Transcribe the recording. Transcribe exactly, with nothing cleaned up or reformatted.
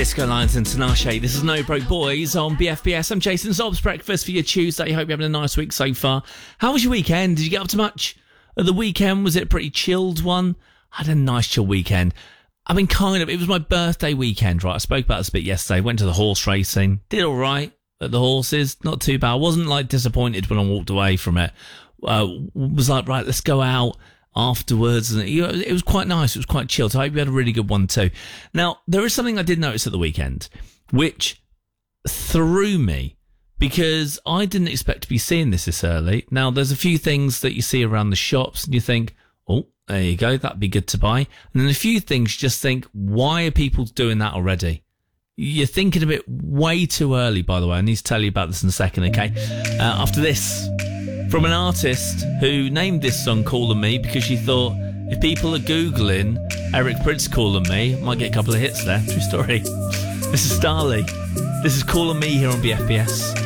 Disco Lions and Tinashe. This is No Broke Boys on B F B S. I'm Jason Zob's breakfast for your Tuesday. Hope you're having a nice week so far. How was your weekend? Did you get up to much at the weekend? Was it a pretty chilled one? I had a nice chill weekend. I mean, kind of. It was my birthday weekend, right? I spoke about this a bit yesterday. Went to the horse racing. Did all right at the horses. Not too bad. I wasn't like disappointed when I walked away from it. Uh, was like, right, let's go out afterwards, and you know, it was quite nice. It was quite chilled. So I hope you had a really good one too. Now, there is something I did notice at the weekend which threw me because I didn't expect to be seeing this this early. Now, there's a few things that you see around the shops and you think, oh, there you go, that'd be good to buy. And then a few things you just think, why are people doing that already? You're thinking of it way too early, by the way. I need to tell you about this in a second, okay? Uh, after this, from an artist who named this song Callin' Me because she thought if people are Googling Eric Prydz Callin' Me, might get a couple of hits there. True story. This is Starley. This is Callin' Me here on B F B S.